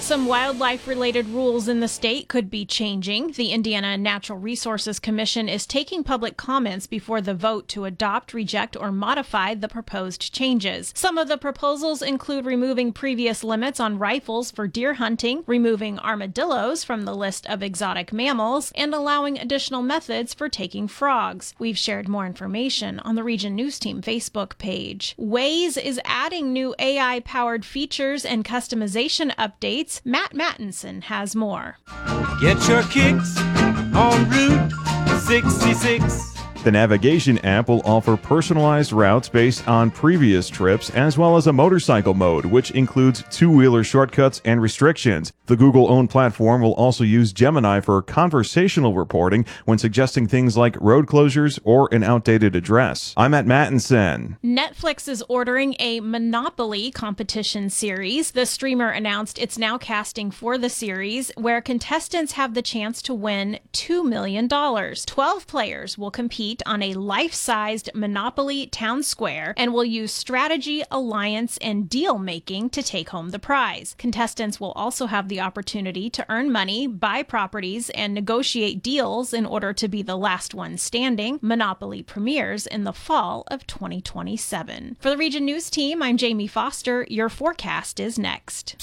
Some wildlife-related rules in the state could be changing. The Indiana Natural Resources Commission is taking public comments before the vote to adopt, reject, or modify the proposed changes. Some of the proposals include removing previous limits on rifles for deer hunting, removing armadillos from the list of exotic mammals, and allowing additional methods for taking frogs. We've shared more information on the Region News Team Facebook page. Waze is adding new AI-powered features and customization updates. Matt Mattinson has more. Get your kicks on Route 66. The navigation app will offer personalized routes based on previous trips, as well as a motorcycle mode, which includes two-wheeler shortcuts and restrictions. The Google-owned platform will also use Gemini for conversational reporting when suggesting things like road closures or an outdated address. I'm Matt Mattinson. Netflix is ordering a Monopoly competition series. The streamer announced it's now casting for the series, where contestants have the chance to win $2 million. 12 players will compete on a life-sized Monopoly town square and will use strategy, alliance, and deal-making to take home the prize. Contestants will also have the opportunity to earn money, buy properties, and negotiate deals in order to be the last one standing. Monopoly premieres in the fall of 2027. For the Region News Team, I'm Jamie Foster. Your forecast is next.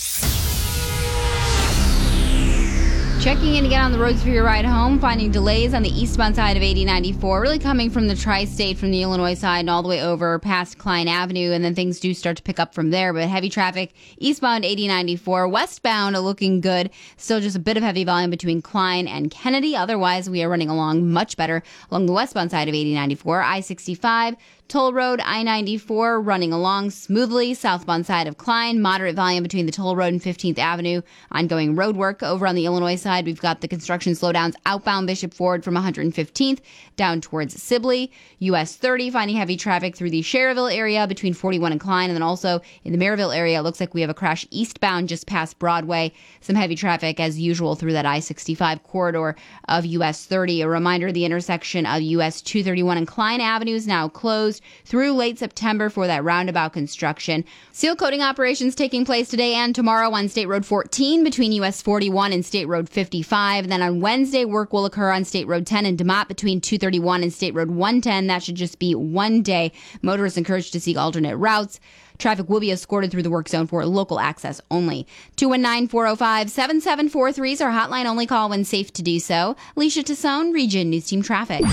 Checking in to get on the roads for your ride home, finding delays on the eastbound side of 8094, really coming from the tri-state from the Illinois side and all the way over past Klein Avenue, and then things do start to pick up from there, but heavy traffic eastbound 8094, westbound looking good, still just a bit of heavy volume between Klein and Kennedy. Otherwise, we are running along much better along the westbound side of 8094, I-65, Toll Road, I-94 running along smoothly. Southbound side of Klein, moderate volume between the Toll Road and 15th Avenue. Ongoing road work over on the Illinois side. We've got the construction slowdowns outbound Bishop Ford from 115th down towards Sibley. US 30 finding heavy traffic through the Cherville area between 41 and Klein. And then also in the Maryville area, it looks like we have a crash eastbound just past Broadway. Some heavy traffic as usual through that I-65 corridor of US 30. A reminder, the intersection of US 231 and Klein Avenue is now closed through late September for that roundabout construction. Seal coating operations taking place today and tomorrow on State Road 14 between US 41 and State Road 55. And then on Wednesday, work will occur on State Road 10 in DeMotte between 231 and State Road 110. That should just be one day. Motorists encouraged to seek alternate routes. Traffic will be escorted through the work zone for local access only. 219-405-7743 is our hotline only call when safe to do so. Alicia Tassone, Region News Team Traffic.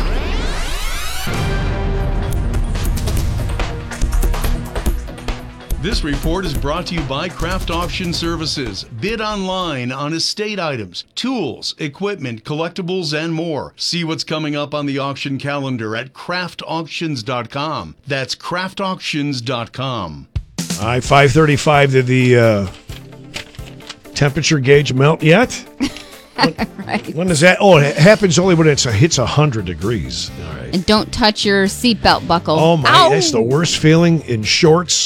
This report is brought to you by Craft Auction Services. Bid online on estate items, tools, equipment, collectibles, and more. See what's coming up on the auction calendar at craftauctions.com. That's craftauctions.com. All right, 5:35. Did the temperature gauge melt yet? Right. When is that? Oh, it happens only when it hits 100 degrees. All right. And don't touch your seatbelt buckle. Oh, my. Ow! That's the worst feeling in shorts.